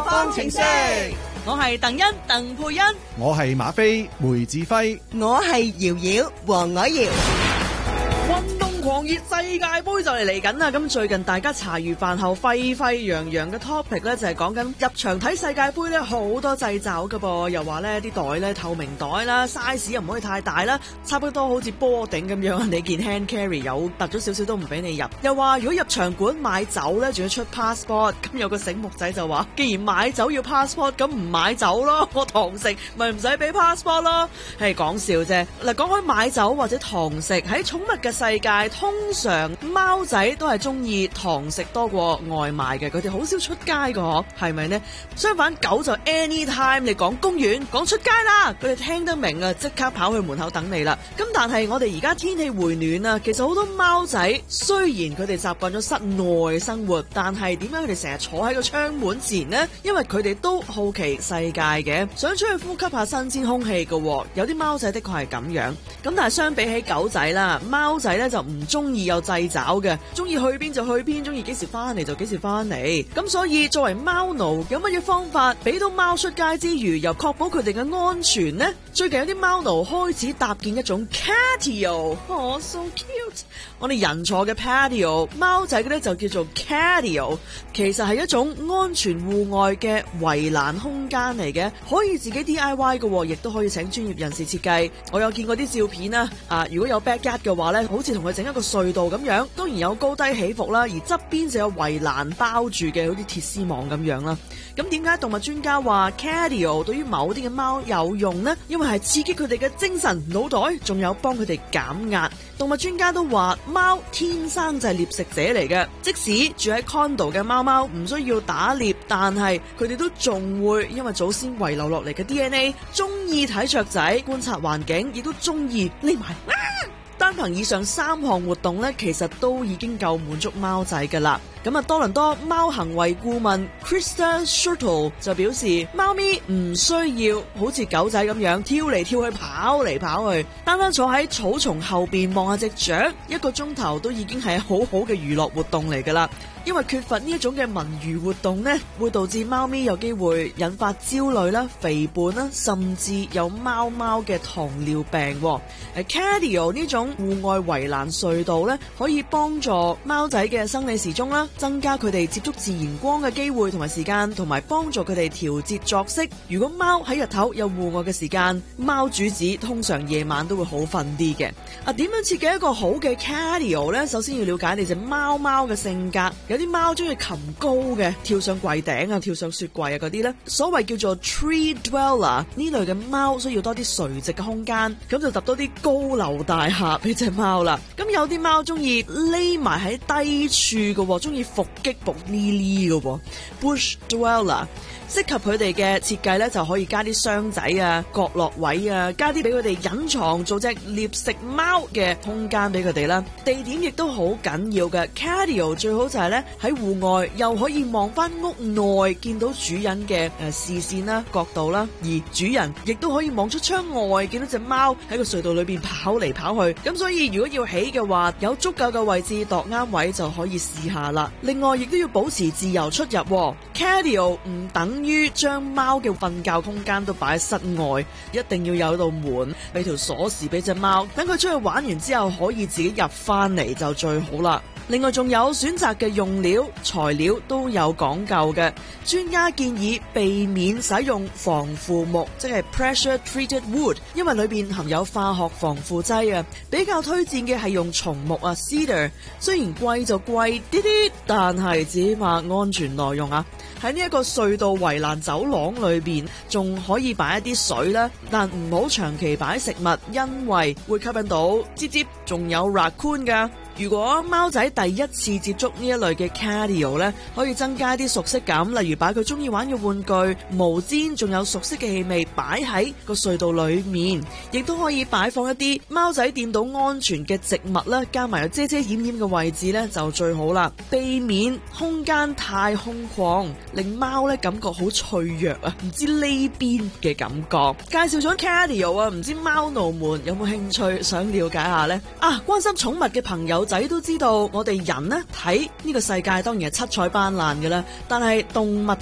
方程式。 我係鄧欣鄧佩欣， 我係馬飛梅志輝， 我係瑤瑤黃凱瑤。 運動狂熱世界盃就嚟緊啦！咁最近大家茶餘飯後沸沸揚揚嘅 topic 咧，就係講緊入場睇世界盃咧，好多掣肘噶噃，又話咧啲袋咧透明袋啦 ，size 又唔可以太大啦，差不多好似波頂咁樣，你件 hand carry 有突咗少少都唔俾你入。又話如果入場館買酒咧，仲要出 passport， 咁有個醒目仔就話，既然買酒要 passport， 咁唔買酒咯，我堂食咪唔使俾 passport 咯，係講笑啫。嗱，講開買酒或者堂食喺寵物嘅世界，通常貓仔都係中意堂食多過外賣嘅，佢哋好少出街㗎嗬，係咪呢？相反狗就 anytime 你講公園講出街啦，佢哋聽得明啊，即刻跑去門口等你啦。咁但係我哋而家天氣回暖啊，其實好多貓仔雖然佢哋習慣咗室內生活，但係點解佢哋成日坐喺個窗門前呢？因為佢哋都好奇世界嘅，想出去呼吸下新鮮空氣㗎。有啲貓仔的確係咁樣，咁但係相比起狗仔啦，貓仔咧就唔中意有掣肘嘅，中意去邊就去邊，中意幾時翻嚟就幾時翻嚟。咁所以作為貓奴，有乜嘢方法俾到貓出街之餘，又確保佢哋嘅安全呢？最近有啲貓奴開始搭建一種 catio， so cute。我哋人坐嘅 patio， 貓仔嘅咧就叫做 catio， 其實係一種安全戶外嘅圍欄空間嚟嘅，可以自己 DIY 嘅，亦都可以請專業人士設計。我有見過啲照片啦，如果有 backyard 嘅話咧，好似同佢整一個隧道咁樣，當然有高低起伏啦，而側邊就有圍欄包住嘅，好似鐵絲網咁樣啦。咁點解動物專家話 catio 對於某啲嘅貓有用呢？因為係刺激佢哋嘅精神、腦袋，仲有幫佢哋減壓。動物專家都話貓天生就係獵食者嚟嘅，即使住喺 condo 嘅貓貓唔需要打獵，但係佢哋都仲會因為祖先遺留落嚟嘅 DNA， 中意睇雀仔、觀察環境，亦都中意匿埋。單憑以上3項活動咧，其實都已經夠滿足貓仔噶啦。咁多倫多貓行為顧問 Krista Shuttle 就表示，貓咪唔需要好似狗仔咁樣跳嚟跳去、跑嚟跑去，單單坐喺草叢後邊望下隻雀，1個鐘頭都已經係好好嘅娛樂活動嚟噶啦。因為缺乏呢一種嘅文娛活動呢，會導致貓咪有機會引發焦慮啦、肥胖啦，甚至有貓嘅糖尿病。catio 呢種戶外圍欄隧道呢，可以幫助貓仔嘅生理時鐘啦，增加佢哋接觸自然光嘅機會同埋時間，同埋幫助佢哋調節作息。如果貓喺日頭有戶外嘅時間，貓主子通常夜晚都會好瞓啲嘅。點樣設計一個好嘅 catio 呢？首先要了解你隻貓嘅性格。有啲貓中意擒高嘅，跳上櫃頂啊，跳上雪櫃啊嗰啲呢，所謂叫做 tree dweller 呢類嘅貓需要多啲垂直嘅空間，咁就揼多啲高樓大廈俾隻貓啦。咁有啲貓中意匿埋喺低處嘅，中意伏擊伏呢呢嘅 bush dweller。適合佢哋嘅設計咧，就可以加啲箱仔啊、角落位啊，加啲俾佢哋隱藏做隻獵食貓嘅空間俾佢哋啦。地點亦都好緊要嘅 catio 最好就係咧喺戶外，又可以望翻屋內見到主人嘅視線啦、角度啦，而主人亦都可以望出窗外見到隻貓喺個隧道裏邊跑嚟跑去。咁所以如果要起嘅話，有足夠嘅位置度啱位就可以試下啦。另外亦都要保持自由出入。catio 唔等於將貓嘅瞓覺空間都擺喺室外，一定要有道門，俾條鎖匙俾隻貓，等佢出去玩完之後可以自己入翻嚟就最好啦。另外仲有選擇嘅用料材料都有講究嘅，專家建議避免使用防腐木，即係 pressure treated wood， 因為裏邊含有化學防腐劑啊。比較推薦嘅係用松木啊 cedar， 雖然貴就貴啲啲，但係只怕安全耐用啊。喺呢一個隧道圍欄走廊裏邊，仲可以擺一啲水啦，但唔好長期擺食物，因為會吸引到吱吱，仲有 raccoon 噶。如果貓仔第一次接觸呢一類嘅 catio 咧，可以增加啲熟悉感，例如擺佢中意玩嘅玩具、毛氈，仲有熟悉嘅氣味擺喺個隧道裏面，亦都可以擺放一啲貓仔掂到安全嘅植物啦，加埋有遮遮掩掩嘅位置咧就最好啦，避免空間太空曠，令貓咧感覺好脆弱啊，唔知呢邊嘅感覺。介紹咗 catio 啊，唔知貓奴們有冇興趣想了解下呢？關心寵物嘅朋友仔都知道，我哋人呢睇呢個世界當然係七彩斑斕嘅啦，但係動物